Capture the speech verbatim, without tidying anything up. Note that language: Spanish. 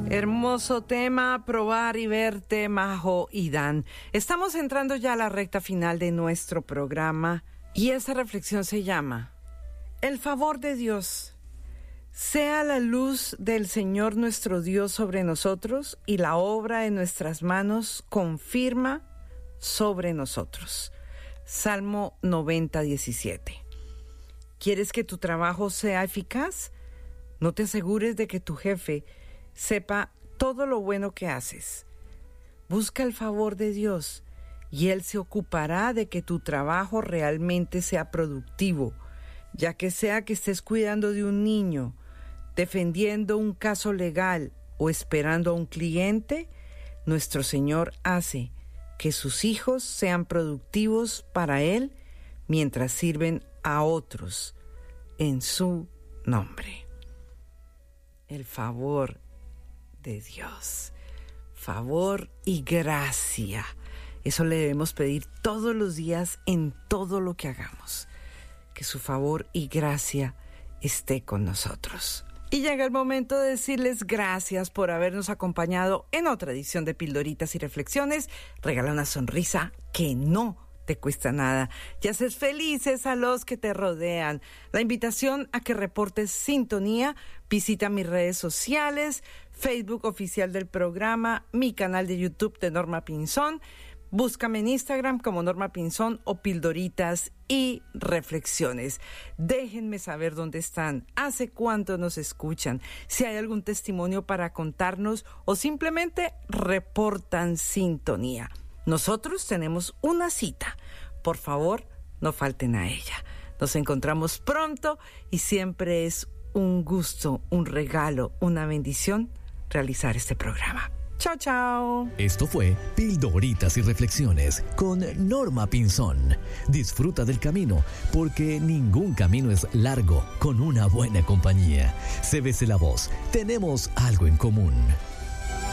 Hermoso tema, probar y verte, Majo y Dan. Estamos entrando ya a la recta final de nuestro programa y esa reflexión se llama El favor de Dios. Sea la luz del Señor nuestro Dios sobre nosotros y la obra de nuestras manos confirma sobre nosotros. Salmo noventa, diecisiete. ¿Quieres que tu trabajo sea eficaz? No te asegures de que tu jefe sepa todo lo bueno que haces. Busca el favor de Dios y Él se ocupará de que tu trabajo realmente sea productivo, ya que sea que estés cuidando de un niño, defendiendo un caso legal o esperando a un cliente, nuestro Señor hace que sus hijos sean productivos para Él mientras sirven a otros en su nombre. El favor de Dios, favor y gracia. Eso le debemos pedir todos los días en todo lo que hagamos. Que su favor y gracia esté con nosotros. Y llega el momento de decirles gracias por habernos acompañado en otra edición de Pildoritas y Reflexiones. Regala una sonrisa que no te cuesta nada y haces felices a los que te rodean. La invitación a que reportes sintonía, visita mis redes sociales, Facebook oficial del programa, mi canal de YouTube de Norma Pinzón. Búscame en Instagram como Norma Pinzón o Pildoritas y Reflexiones. Déjenme saber dónde están, hace cuánto nos escuchan, si hay algún testimonio para contarnos o simplemente reportan sintonía. Nosotros tenemos una cita. Por favor, no falten a ella. Nos encontramos pronto y siempre es un gusto, un regalo, una bendición realizar este programa. Chao, chao. Esto fue Pildoritas y Reflexiones con Norma Pinzón. Disfruta del camino, porque ningún camino es largo con una buena compañía. Cébese la voz, tenemos algo en común.